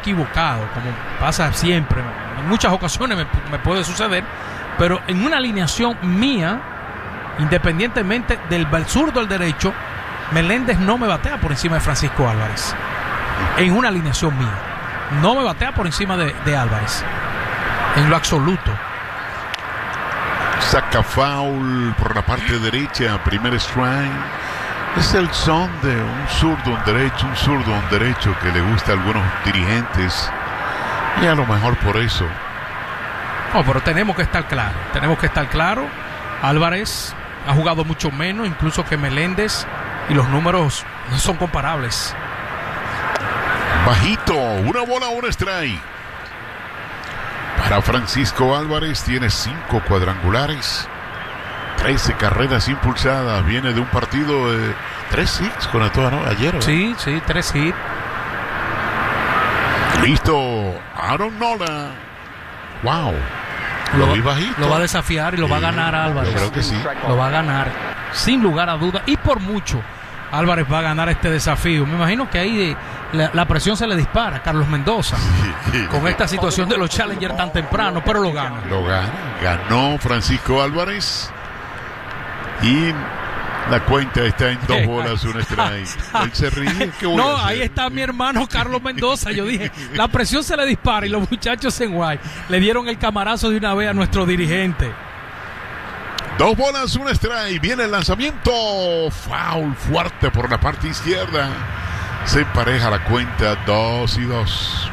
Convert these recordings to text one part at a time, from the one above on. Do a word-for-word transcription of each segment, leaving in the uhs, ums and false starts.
equivocado, como pasa siempre, en muchas ocasiones me, me puede suceder, pero en una alineación mía, independientemente del zurdo al derecho, Meléndez no me batea por encima de Francisco Álvarez. En una alineación mía, no me batea por encima de, de Álvarez, en lo absoluto. Saca foul por la parte derecha, primer strike. Es el son de un zurdo, un derecho, un zurdo, un derecho que le gusta a algunos dirigentes. Y a lo mejor por eso. No, pero tenemos que estar claros. Tenemos que estar claros. Álvarez ha jugado mucho menos, incluso que Meléndez. Y los números no son comparables. Bajito, una bola, un strike. Para Francisco Álvarez, tiene cinco cuadrangulares. trece carreras impulsadas. Viene de un partido de tres hits con todo, ¿no? Ayer, ¿verdad? Sí, sí, tres hits. Listo. Aaron Nola. Wow. Lo, lo vi bajito. Lo va a desafiar y lo sí, va a ganar a Álvarez. Yo creo que sí. Lo va a ganar, sin lugar a duda. Y por mucho, Álvarez va a ganar este desafío. Me imagino que ahí la, la presión se le dispara a Carlos Mendoza. Sí. Con esta situación de los Challengers tan temprano, pero lo gana. Lo gana. Ganó Francisco Álvarez. Y la cuenta está en dos bolas, un strike. Él se ríe. ¿Qué voy no, a hacer? Ahí está mi hermano Carlos Mendoza. Yo dije, la presión se le dispara y los muchachos en Guay le dieron el camarazo de una vez a nuestro dirigente. Dos bolas, un strike. Viene el lanzamiento. Foul fuerte por la parte izquierda. Se empareja la cuenta, dos y dos.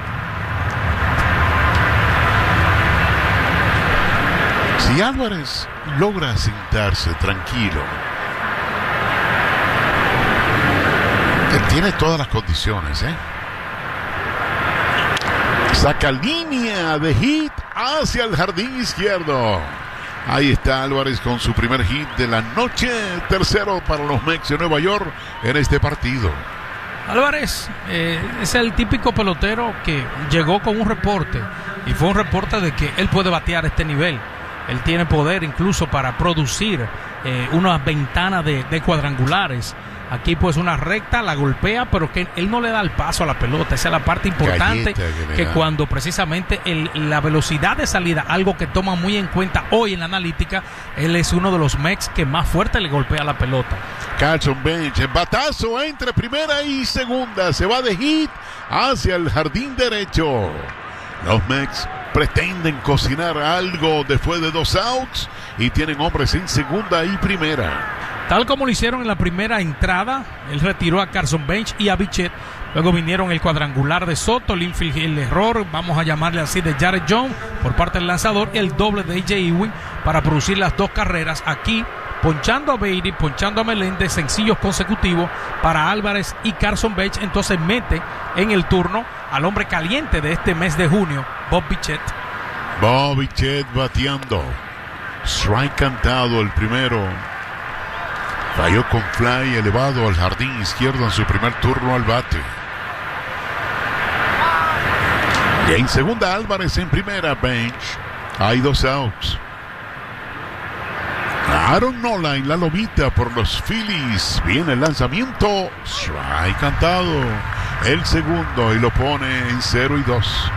Si Álvarez logra sentarse tranquilo, él tiene todas las condiciones, ¿eh? Saca línea de hit hacia el jardín izquierdo. Ahí está Álvarez con su primer hit de la noche. Tercero para los Mets de Nueva York en este partido. Álvarez eh, es el típico pelotero que llegó con un reporte. Y fue un reporte de que él puede batear a este nivel. Él tiene poder incluso para producir eh, unas ventanas de, de cuadrangulares. Aquí pues una recta, la golpea, pero que él no le da el paso a la pelota. Esa es la parte importante. Galleta, que, que cuando precisamente el, la velocidad de salida, algo que toma muy en cuenta hoy en la analítica, él es uno de los Mets que más fuerte le golpea la pelota. Carson Bench, batazo entre primera y segunda. Se va de hit hacia el jardín derecho. Los Mets pretenden cocinar algo después de dos outs y tienen hombres en segunda y primera. Tal como lo hicieron en la primera entrada, él retiró a Carson Bench y a Bichette. Luego vinieron el cuadrangular de Soto, el infield, el error, vamos a llamarle así, de Jared Jones por parte del lanzador, el doble de A J Ewing para producir las dos carreras. Aquí ponchando a Beatty, ponchando a Meléndez, sencillos consecutivos para Álvarez y Carson Bench. Entonces mete en el turno al hombre caliente de este mes de junio, Bob Bichette. Bob Bichette bateando. Strike cantado el primero. Falló con fly elevado al jardín izquierdo en su primer turno al bate. Y en segunda Álvarez, en primera Bench. Hay dos outs. Aaron Nola en la lomita por los Phillies. Viene el lanzamiento. Strike cantado. El segundo y lo pone en cero y dos.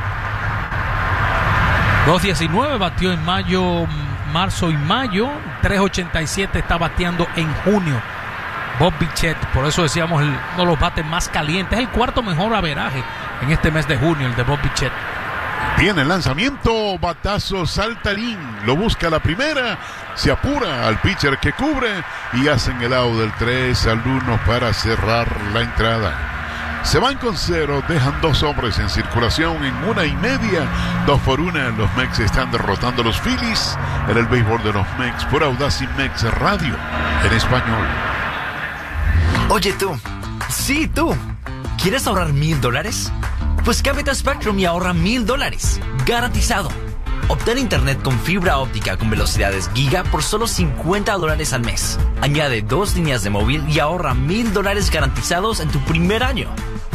dos diecinueve batió en mayo, marzo y mayo. tres ochenta y siete está bateando en junio Bob Bichette. Por eso decíamos el, uno de los bates más calientes. Es el cuarto mejor averaje en este mes de junio, el de Bob Bichette. Viene el lanzamiento, batazo saltarín, lo busca la primera, se apura al pitcher que cubre y hacen el out del tres al uno para cerrar la entrada. Se van con cero, dejan dos hombres en circulación en una y media, dos por una. Los Mets están derrotando a los Phillies en el béisbol de los Mets por Audacy Mets Radio en español. Oye tú, sí tú, ¿quieres ahorrar mil dólares? Pues cámbiate a Spectrum y ahorra mil dólares, garantizado. Obtén internet con fibra óptica con velocidades giga por solo cincuenta dólares al mes. Añade dos líneas de móvil y ahorra mil dólares garantizados en tu primer año.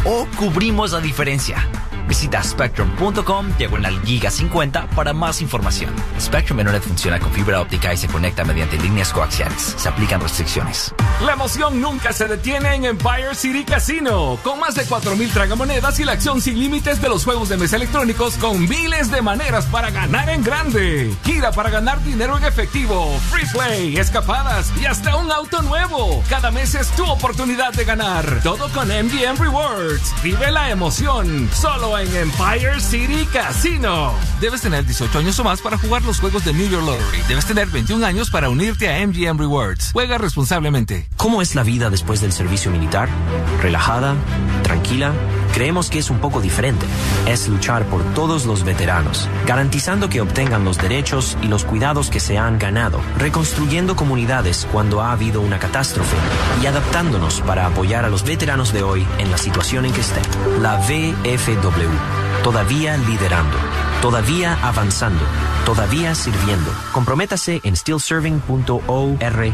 o cubrimos la diferencia. Visita spectrum.com diagonal giga cincuenta para más información. Spectrum Internet funciona con fibra óptica y se conecta mediante líneas coaxiales. Se aplican restricciones. La emoción nunca se detiene en Empire City Casino. Con más de cuatro mil tragamonedas y la acción sin límites de los juegos de mesa electrónicos con miles de maneras para ganar en grande. Gira para ganar dinero en efectivo, free play, escapadas y hasta un auto nuevo. Cada mes es tu oportunidad de ganar. Todo con M G M Rewards. Vive la emoción. Solo en Empire City Casino. Debes tener dieciocho años o más para jugar los juegos de New York Lottery. Debes tener veintiún años para unirte a M G M Rewards. Juega responsablemente. ¿Cómo es la vida después del servicio militar? ¿Relajada? ¿Tranquila? Creemos que es un poco diferente. Es luchar por todos los veteranos, garantizando que obtengan los derechos y los cuidados que se han ganado, reconstruyendo comunidades cuando ha habido una catástrofe y adaptándonos para apoyar a los veteranos de hoy en la situación en que estén. La V F W, todavía liderando, todavía avanzando, todavía sirviendo. Comprométase en still serving punto org.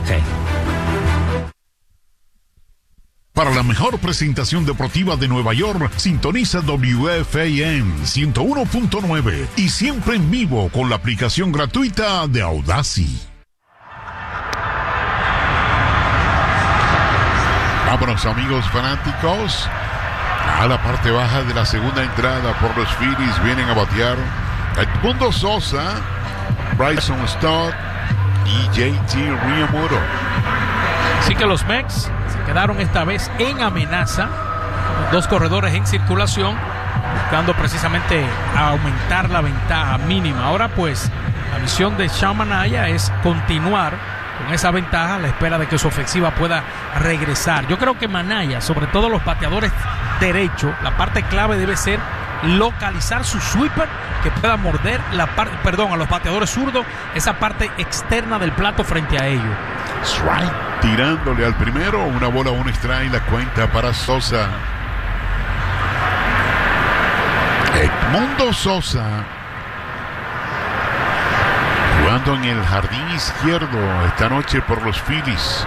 Para la mejor presentación deportiva de Nueva York, sintoniza W F A M ciento uno punto nueve y siempre en vivo con la aplicación gratuita de Audacy. Vámonos, amigos fanáticos, a la parte baja de la segunda entrada por los Phillies. Vienen a batear Edmundo Sosa, Bryson Stott y J T Realmuto. Así que los Mex se quedaron esta vez en amenaza, dos corredores en circulación, buscando precisamente aumentar la ventaja mínima. Ahora pues la misión de Sean Manaea es continuar con esa ventaja a la espera de que su ofensiva pueda regresar. Yo creo que Manaea, sobre todo los bateadores derechos, la parte clave debe ser localizar su sweeper que pueda morder la parte, perdón, a los bateadores zurdos, esa parte externa del plato frente a ellos. Strike, tirándole al primero, una bola, un strike, la cuenta para Sosa. Edmundo Sosa, jugando en el jardín izquierdo esta noche por los Phillies.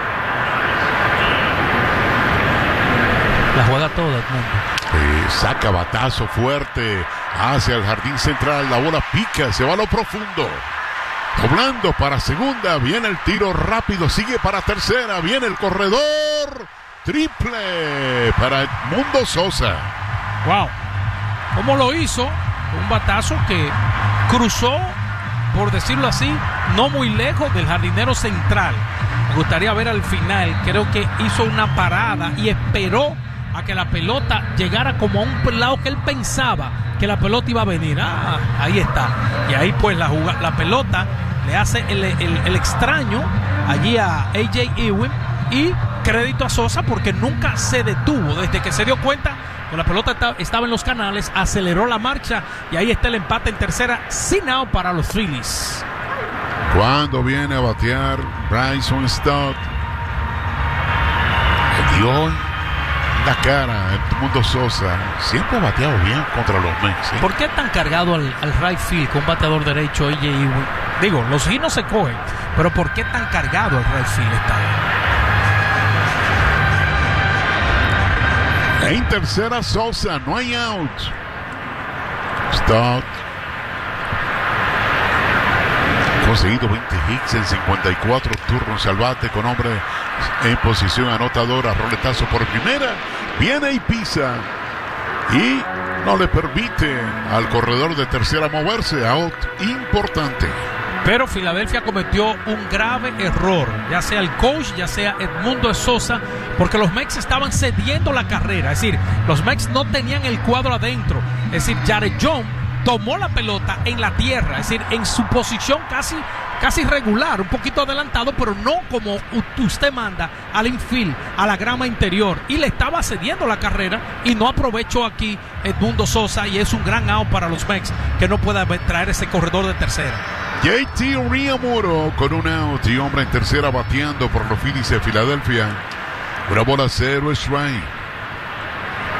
La juega toda, Edmundo. Eh, saca batazo fuerte hacia el jardín central, la bola pica, se va a lo profundo. Doblando para segunda, viene el tiro rápido, sigue para tercera, viene el corredor, triple para Edmundo Sosa. Wow, ¿cómo lo hizo? Un batazo que cruzó, por decirlo así, no muy lejos del jardinero central. Me gustaría ver al final, creo que hizo una parada y esperó a que la pelota llegara como a un lado que él pensaba que la pelota iba a venir. Ah, ahí está. Y ahí pues la, juga, la pelota le hace el, el, el extraño allí a A J Ewing, y crédito a Sosa porque nunca se detuvo. Desde que se dio cuenta que la pelota estaba en los canales, aceleró la marcha y ahí está el empate en tercera, sin out para los Phillies. Cuando viene a batear Bryson Stott, le dio la cara Edmundo Sosa. Siempre ha bateado bien contra los Mets, ¿eh? ¿Por qué tan cargado al, al right field con un bateador derecho A J Ewing? Digo, los hits no se cogen, pero ¿por qué tan cargado al right field está? En tercera Sosa, no hay out. Stott conseguido veinte hits en cincuenta y cuatro turnos al bate, con hombre en posición anotadora. Roletazo por primera, viene y pisa y no le permite al corredor de tercera moverse. Out importante. Pero Filadelfia cometió un grave error, ya sea el coach, ya sea Edmundo Sosa, porque los Mets estaban cediendo la carrera. Es decir, los Mets no tenían el cuadro adentro. Es decir, Jared Jones tomó la pelota en la tierra, es decir, en su posición casi, casi regular, un poquito adelantado, pero no como usted manda al infield, a la grama interior, y le estaba cediendo la carrera y no aprovechó aquí Edmundo Sosa, y es un gran out para los Mets que no pueda traer ese corredor de tercera. J T Realmuto con un out y hombre en tercera bateando por los Phillies de Filadelfia. Una bola, cero strike.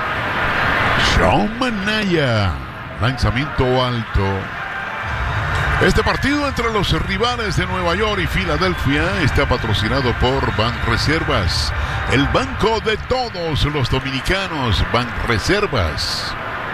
Sean Manaea, lanzamiento alto. Este partido entre los rivales de Nueva York y Filadelfia está patrocinado por Banreservas, el banco de todos los dominicanos. Banreservas.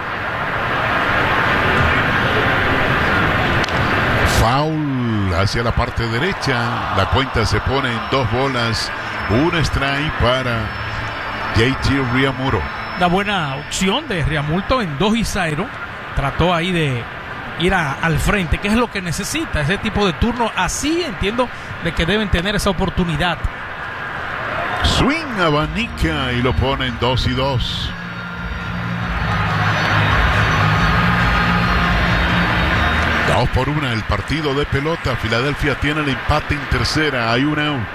Foul hacia la parte derecha. La cuenta se pone en dos bolas. Un strike para J T Realmuto. La buena opción de Realmuto en dos y cero. Trató ahí de ir a, al frente, que es lo que necesita ese tipo de turno. Así entiendo de que deben tener esa oportunidad. Swing abanica y lo pone en dos y dos. Dos por una el partido de pelota. Filadelfia tiene el empate en tercera. Hay un out.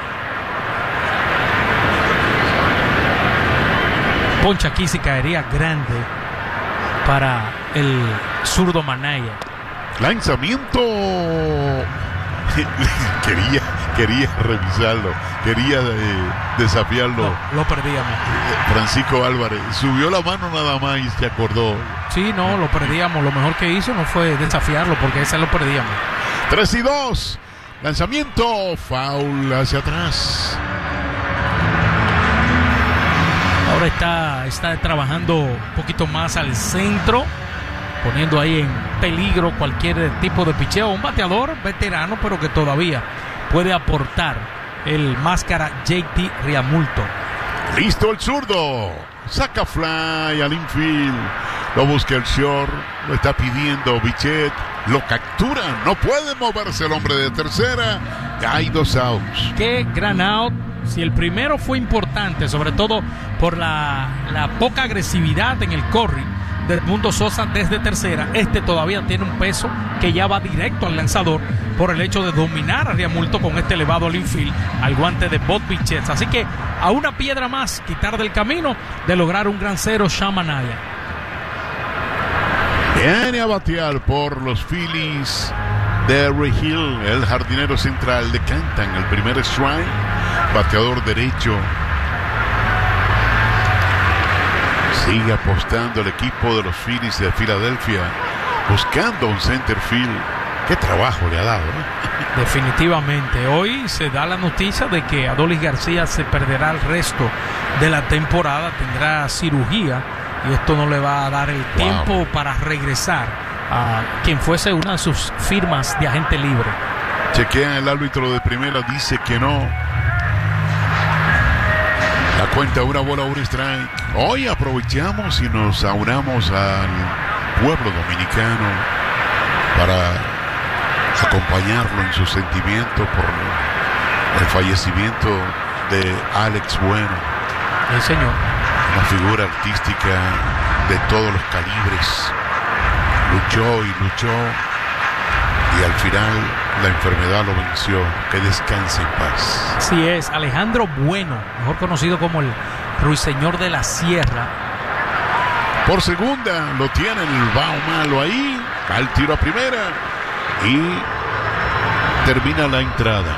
Poncha aquí se caería grande para el zurdo Manaya. Lanzamiento. quería, quería revisarlo. Quería eh, desafiarlo. No, lo perdíamos. Francisco Álvarez subió la mano nada más y se acordó. Sí, no, lo perdíamos. Lo mejor que hizo no fue desafiarlo, porque ese lo perdíamos. tres y dos. Lanzamiento. Foul hacia atrás. Ahora está, está trabajando un poquito más al centro, poniendo ahí en peligro cualquier tipo de picheo. Un bateador veterano, pero que todavía puede aportar el máscara J T Realmuto. Listo el zurdo. Saca fly al infield. Lo busca el short. Lo está pidiendo Bichette. Lo captura. No puede moverse el hombre de tercera. Hay dos outs. Qué gran out. Si el primero fue importante, sobre todo por la, la poca agresividad en el corri de Edmundo Sosa desde tercera, este todavía tiene un peso que ya va directo al lanzador por el hecho de dominar a Realmuto con este elevado al infield al guante de Bob Bichette. Así que a una piedra más quitar del camino de lograr un gran cero Sean Manaea. Viene a batear por los Phillies Derry Hill, el jardinero central de Canton. El primer strike, bateador derecho. Sigue apostando el equipo de los Phillies de Filadelfia, buscando un center field. Qué trabajo le ha dado, ¿no? Definitivamente. Hoy se da la noticia de que Adolis García se perderá el resto de la temporada, tendrá cirugía y esto no le va a dar el wow. tiempo para regresar a quien fuese una de sus firmas de agente libre. Chequean el árbitro de primera, dice que no. La cuenta, una bola, un strike. Hoy aprovechamos y nos aunamos al pueblo dominicano para acompañarlo en su sentimiento por el fallecimiento de Alex Bueno. Sí, señor. Una figura artística de todos los calibres. Luchó y luchó y al final la enfermedad lo venció. Que descanse en paz. Así es, Alejandro Bueno, mejor conocido como el Ruiseñor de la Sierra. Por segunda lo tiene el bao malo ahí, al tiro a primera y termina la entrada.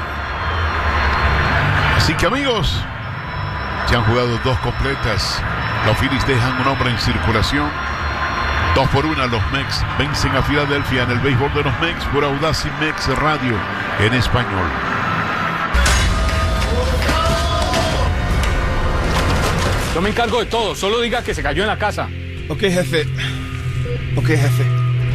Así que amigos, se han jugado dos completas. Los Phillies dejan un hombre en circulación. Dos por una, los Mex vencen a Filadelfia en el béisbol de los Mex por Audacy Mex Radio en español. Yo me encargo de todo, solo diga que se cayó en la casa. Ok, jefe. Ok, jefe.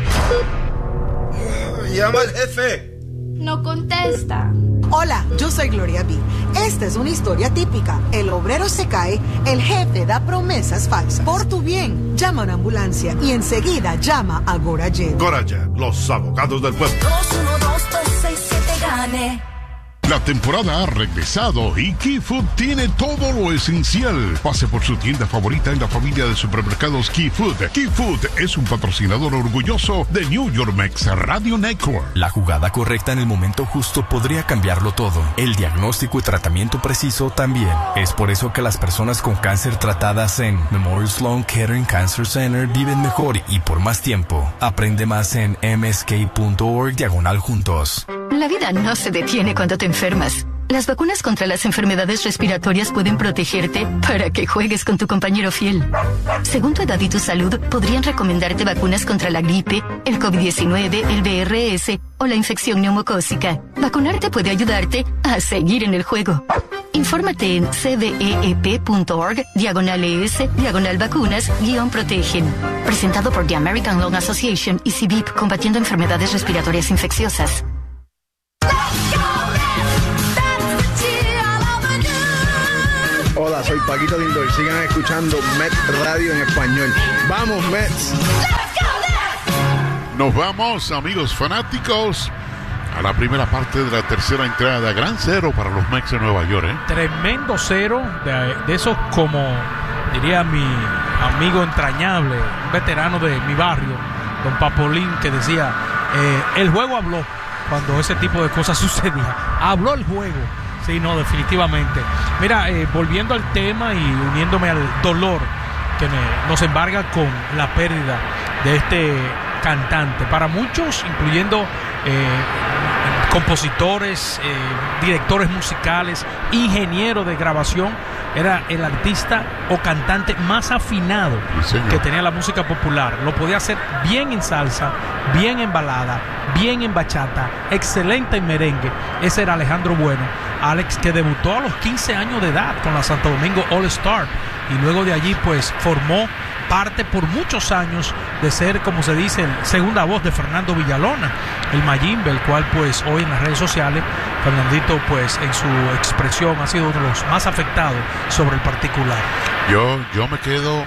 Llama al jefe. No contesta. Hola, yo soy Gloria B. Esta es una historia típica. El obrero se cae, el jefe da promesas falsas. Por tu bien, llama a una ambulancia y enseguida llama a Gorajet. Gorajet, los abogados del pueblo. dos uno dos dos seis siete gane. La temporada ha regresado y Key Food tiene todo lo esencial. Pase por su tienda favorita en la familia de supermercados Key Food. Key Food es un patrocinador orgulloso de New York Mex Radio Network. La jugada correcta en el momento justo podría cambiarlo todo. El diagnóstico y tratamiento preciso también. Es por eso que las personas con cáncer tratadas en Memorial Sloan Kettering Cancer Center viven mejor y por más tiempo. Aprende más en m s k punto org diagonal juntos. La vida no se detiene cuando te enfermas. Las vacunas contra las enfermedades respiratorias pueden protegerte para que juegues con tu compañero fiel. Según tu edad y tu salud, podrían recomendarte vacunas contra la gripe, el COVID diecinueve, el V R S o la infección neumocócica. Vacunarte puede ayudarte a seguir en el juego. Infórmate en cveep.org, diagonal ES, diagonal vacunas, guión protegen. Presentado por The American Lung Association y C B I P, combatiendo enfermedades respiratorias infecciosas. Hola, soy Paquito Lindor. Sigan escuchando Mets Radio en español. ¡Vamos, Mets! Nos vamos, amigos fanáticos, a la primera parte de la tercera entrada. Gran cero para los Mets de Nueva York, ¿eh? Tremendo cero, de, de esos, como diría mi amigo entrañable, un veterano de mi barrio, don Papolín, que decía, eh, el juego habló cuando ese tipo de cosas sucedía. Habló el juego. Sí, no, definitivamente. Mira, eh, volviendo al tema y uniéndome al dolor que me, nos embarga con la pérdida de este cantante. Para muchos, incluyendo eh, compositores, eh, directores musicales, ingenieros de grabación, era el artista o cantante más afinado sí, que tenía la música popular. Lo podía hacer bien en salsa, bien en balada, bien en bachata, excelente en merengue. Ese era Alejandro Bueno. Alex, que debutó a los quince años de edad con la Santo Domingo All Star y luego de allí pues formó parte por muchos años de ser, como se dice, el segunda voz de Fernando Villalona, el Mayimbe, el cual pues hoy en las redes sociales Fernandito pues en su expresión ha sido uno de los más afectados sobre el particular. Yo, yo me quedo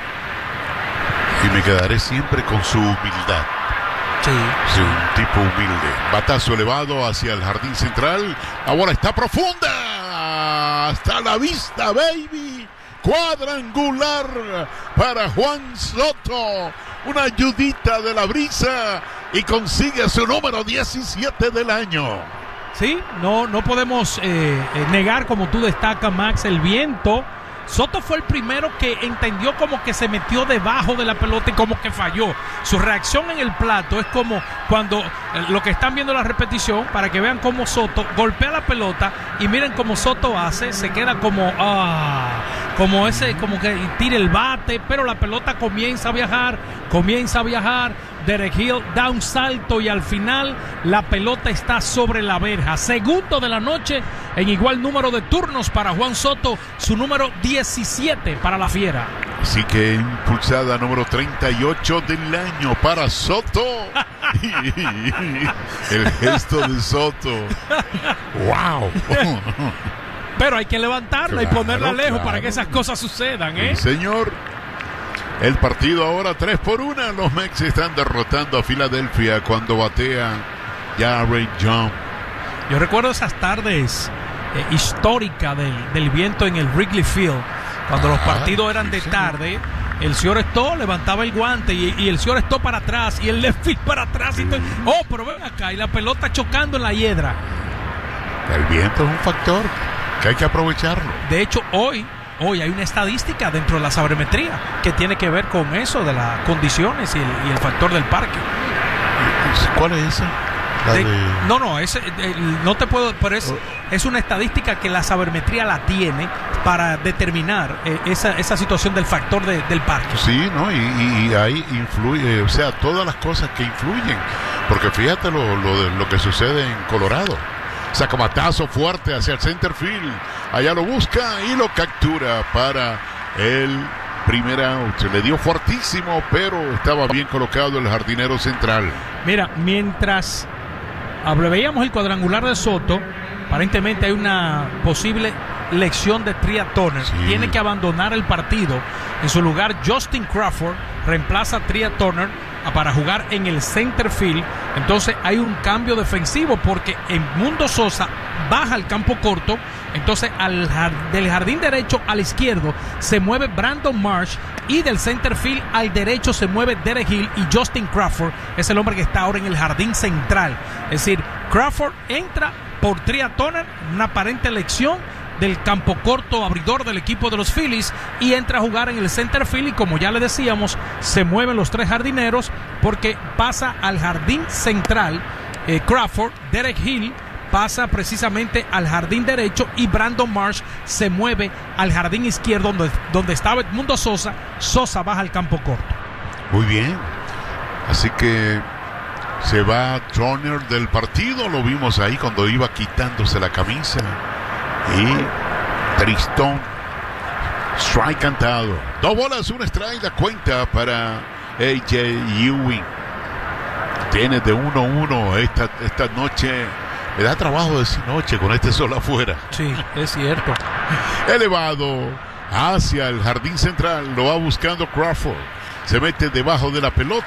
y me quedaré siempre con su humildad. Sí. Sí, un tipo humilde. Batazo elevado hacia el jardín central. Ahora está profunda. Hasta la vista, baby. Cuadrangular para Juan Soto. Una ayudita de la brisa y consigue su número diecisiete del año. Sí, no, no podemos eh, negar, como tú destacas, Max, el viento. Soto fue el primero que entendió como que se metió debajo de la pelota y como que falló. Su reacción en el plato es como cuando eh, lo que están viendo la repetición, para que vean cómo Soto golpea la pelota y miren cómo Soto hace, se queda como ah, como ese, como que tira el bate, pero la pelota comienza a viajar, comienza a viajar. Derek Hill da un salto y al final la pelota está sobre la verja. Segundo de la noche en igual número de turnos para Juan Soto, su número diecisiete para la Fiera. Así que impulsada número treinta y ocho del año para Soto. El gesto de Soto. ¡Wow! Pero hay que levantarla, claro, y ponerla lejos, claro, para que esas cosas sucedan, ¿eh? Sí, señor. El partido ahora tres por una. Los Mets están derrotando a Filadelfia cuando batea Jarrett John. Yo recuerdo esas tardes eh, históricas del, del viento en el Wrigley Field, cuando ah, los partidos eran de tarde. El señor Stowe levantaba el guante y, y el señor Stowe para atrás y el left field para atrás. Y todo, oh, pero ven acá, y la pelota chocando en la hiedra. El viento es un factor que hay que aprovecharlo. De hecho, hoy Hoy hay una estadística dentro de la sabermetría que tiene que ver con eso de las condiciones y el, y el factor del parque. ¿Cuál es esa? La de, de... No, no, es, no te puedo, pero es, es una estadística que la sabermetría la tiene para determinar eh, esa, esa situación del factor de, del parque. Sí, ¿no? Y, y, y ahí influye, o sea, todas las cosas que influyen. Porque fíjate lo, lo, de, lo que sucede en Colorado. Sacamatazo fuerte hacia el center field. Allá lo busca y lo captura para el primer out. Se le dio fuertísimo, pero estaba bien colocado el jardinero central. Mira, mientras veíamos el cuadrangular de Soto, aparentemente hay una posible lección de Tria Turner. Sí. Tiene que abandonar el partido. En su lugar, Justin Crawford reemplaza a Tria Turner para jugar en el center field. Entonces hay un cambio defensivo porque en Mundo Sosa baja al campo corto. Entonces al, del jardín derecho al izquierdo se mueve Brandon Marsh y del center field al derecho se mueve Derek Hill, y Justin Crawford es el hombre que está ahora en el jardín central. Es decir, Crawford entra por Tria Turner, una aparente elección del campo corto abridor del equipo de los Phillies, y entra a jugar en el center field, y como ya le decíamos, se mueven los tres jardineros porque pasa al jardín central eh, Crawford, Derek Hill pasa precisamente al jardín derecho y Brandon Marsh se mueve al jardín izquierdo donde, donde estaba Edmundo Sosa. Sosa baja al campo corto. Muy bien. Así que se va Turner del partido. Lo vimos ahí cuando iba quitándose la camisa. Y Tristón, strike cantado. Dos bolas, un strike, la cuenta para A J Ewing. Tiene de uno uno esta, esta noche. Me da trabajo decir noche con este sol afuera. Sí, es cierto. Elevado hacia el jardín central. Lo va buscando Crawford. Se mete debajo de la pelota.